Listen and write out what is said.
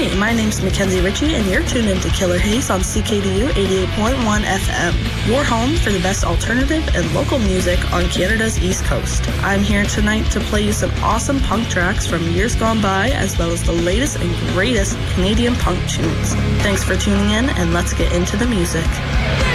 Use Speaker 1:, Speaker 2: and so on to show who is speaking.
Speaker 1: Hi, my name's Mackenzie Ritchie, and you're tuned into Killer Hayes on CKDU 88.1 FM, your home for the best alternative and local music on Canada's East Coast. I'm here tonight to play you some awesome punk tracks from years gone by, as well as the latest and greatest Canadian punk tunes. Thanks for tuning in, and let's get into the music.